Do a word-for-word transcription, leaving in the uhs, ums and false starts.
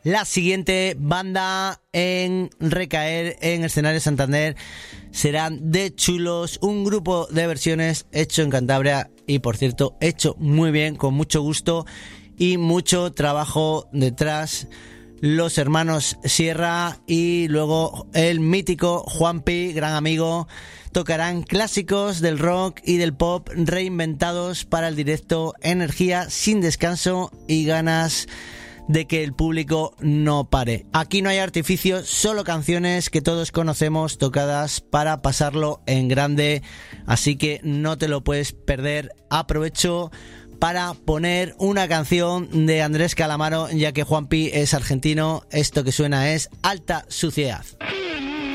La siguiente banda en recaer en escenario Santander serán The Chulos, un grupo de versiones hecho en Cantabria y, por cierto, hecho muy bien, con mucho gusto y mucho trabajo detrás. Los hermanos Sierra y luego el mítico Juanpi, gran amigo, tocarán clásicos del rock y del pop reinventados para el directo, energía sin descanso y ganas de que el público no pare. Aquí no hay artificios, solo canciones que todos conocemos tocadas para pasarlo en grande, así que no te lo puedes perder. Aprovecho para poner una canción de Andrés Calamaro, ya que Juanpi es argentino. Esto que suena es Alta Suciedad.